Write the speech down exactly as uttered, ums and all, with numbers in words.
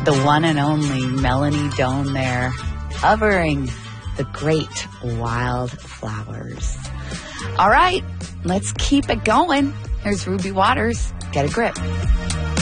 the one and only Melanie Doan there, covering the great Wildflowers. All right, let's keep it going. Here's Ruby Waters. Get a grip.